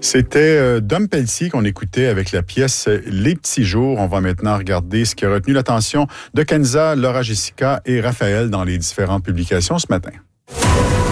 C'était Dom Pelletier qu'on écoutait avec la pièce Les Petits Jours. On va maintenant regarder ce qui a retenu l'attention de Kenza, Laura Jessica et Raphaël dans les différentes publications ce matin.